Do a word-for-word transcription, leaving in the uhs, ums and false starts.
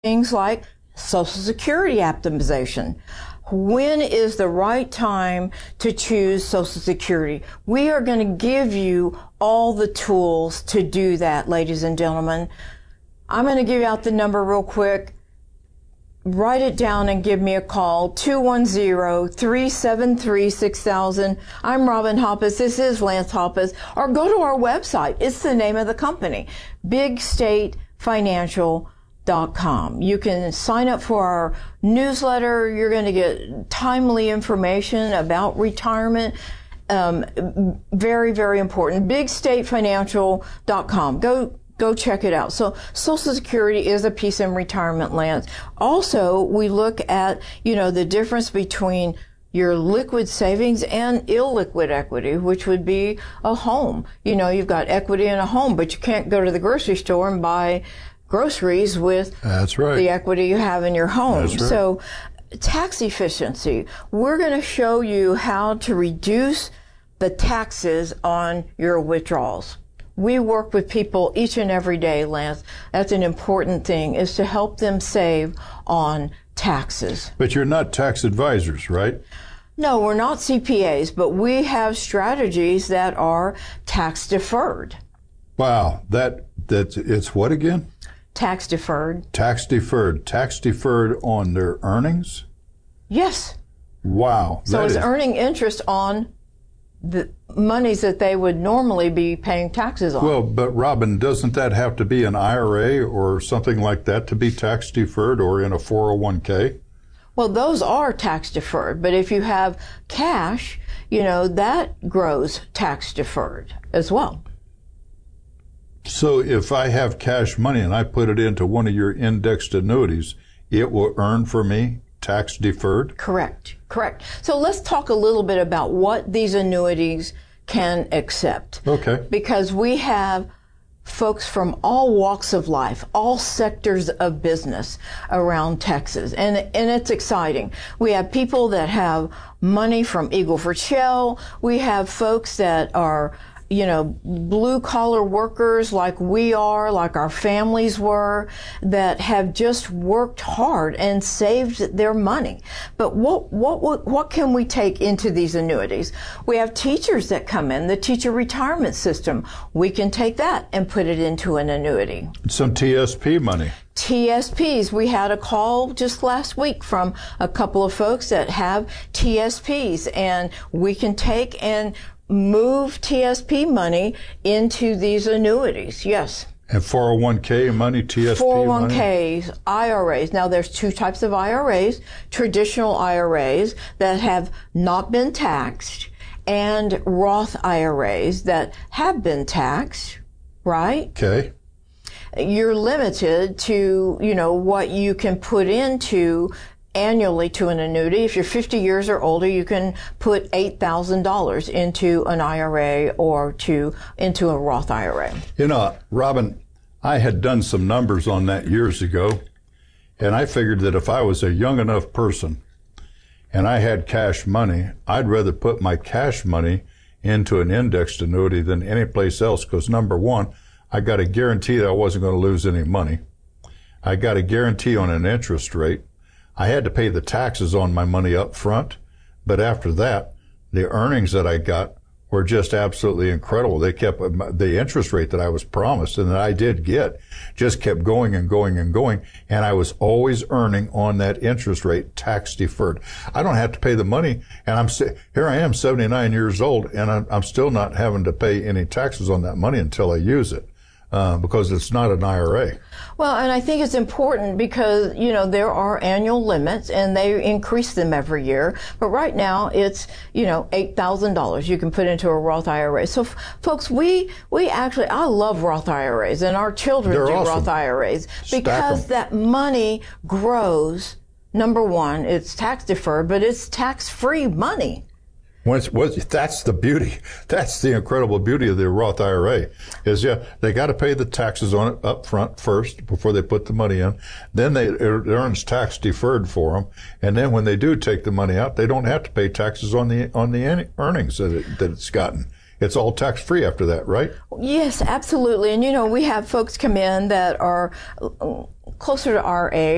things like Social Security optimization. When is the right time to choose Social Security? We are going to give you all the tools to do that, ladies and gentlemen. I'm going to give out the number real quick. Write it down and give me a call, two one zero, three seven three, six thousand. I'm Robin Hoppus. This is Lance Hoppus. Or go to our website. It's the name of the company, big state financial dot com. You can sign up for our newsletter. You're going to get timely information about retirement. Um, very, very important. big state financial dot com. Go Go check it out. So Social Security is a piece in retirement, Lance. Also, we look at, you know, the difference between your liquid savings and illiquid equity, which would be a home. You know, you've got equity in a home, but you can't go to the grocery store and buy groceries with That's right. the equity you have in your home. That's right. So tax efficiency. We're going to show you how to reduce the taxes on your withdrawals. We work with people each and every day, Lance. That's an important thing, is to help them save on taxes. But you're not tax advisors, right? No, we're not C P As, but we have strategies that are tax deferred. Wow, that that's it's what again? Tax deferred. Tax deferred. Tax deferred on their earnings? Yes. Wow. So it's is... earning interest on the monies that they would normally be paying taxes on. Well, but Robin, doesn't that have to be an I R A or something like that to be tax deferred, or in a four oh one k? Well, those are tax deferred, but if you have cash, you know, that grows tax deferred as well. So if I have cash money and I put it into one of your indexed annuities, it will earn for me tax deferred? Correct. Correct. So let's talk a little bit about what these annuities can accept. Okay. Because we have folks from all walks of life, all sectors of business around Texas. And, and it's exciting. We have people that have money from Eagle Ford Shell. We have folks that are, you know, blue collar workers like we are, like our families were, that have just worked hard and saved their money. But what, what, what, what can we take into these annuities? We have teachers that come in, the teacher retirement system. We can take that and put it into an annuity. Some T S P money. T S Ps. We had a call just last week from a couple of folks that have T S Ps, and we can take and move T S P money into these annuities. Yes. And four oh one k money, T S P four oh one k's, money? I R As. Now there's two types of I R As, traditional I R As that have not been taxed, and Roth I R As that have been taxed, right? Okay. You're limited to, you know, what you can put into annually to an annuity. If you're fifty years or older, you can put eight thousand dollars into an I R A or to into a Roth I R A. You know, Robin, I had done some numbers on that years ago, and I figured that if I was a young enough person and I had cash money, I'd rather put my cash money into an indexed annuity than any place else, because number one, I got a guarantee that I wasn't going to lose any money. I got a guarantee on an interest rate. I had to pay the taxes on my money up front, but after that, the earnings that I got were just absolutely incredible. They kept the interest rate that I was promised and that I did get just kept going and going and going, and I was always earning on that interest rate tax deferred. I don't have to pay the money, and I'm here I am, seventy-nine years old, and I'm, I'm still not having to pay any taxes on that money until I use it. Uh, because it's not an I R A. Well, and I think it's important because, you know, there are annual limits and they increase them every year. But right now it's, you know, eight thousand dollars you can put into a Roth I R A. So, f- folks, we, we actually, I love Roth I R As, and our children They're do awesome. Roth I R As Stack because 'em. that money grows. Number one, it's tax deferred, but it's tax-free money. Once, once, that's the beauty. That's the incredible beauty of the Roth I R A. Is yeah, they got to pay the taxes on it up front first before they put the money in. Then they it earns tax deferred for them, and then when they do take the money out, they don't have to pay taxes on the on the earnings that it, that it's gotten. It's all tax free after that, right? Yes, absolutely. And you know, we have folks come in that are closer to our age.